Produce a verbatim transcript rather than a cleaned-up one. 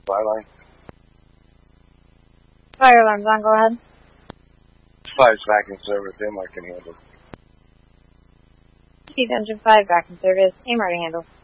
Fire line. Fire alarm's on, go ahead. Five's back in service, AMAR can handle. Chief Engine five, back in service, AMAR to handle.